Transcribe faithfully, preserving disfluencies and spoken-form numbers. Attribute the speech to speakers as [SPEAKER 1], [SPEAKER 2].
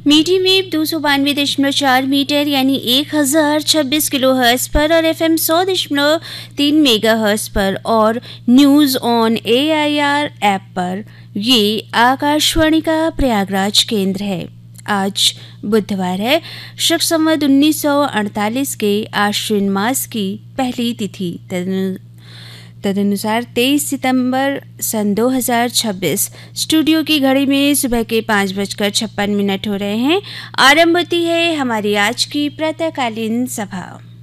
[SPEAKER 1] Medium wave दो सौ बानवे दशमलव चार मीटर यानी एक हज़ार छब्बीस किलो हर्ट्ज पर और एफ एम सौ दशमलव तीन मेगा हर्ट्ज पर और news on A I R app पर। ये आकाशवाणी का प्रयागराज केंद्र है। आज बुधवार है, शक संवत उन्नीस सौ अड़तालीस के आश्विन मास की पहली तिथि तदनुसार तेईस सितंबर सन दो हज़ार छब्बीस। स्टूडियो की घड़ी में सुबह के पाँच बजकर छप्पन मिनट हो रहे हैं। आरंभ होती है हमारी आज की प्रातःकालीन सभा।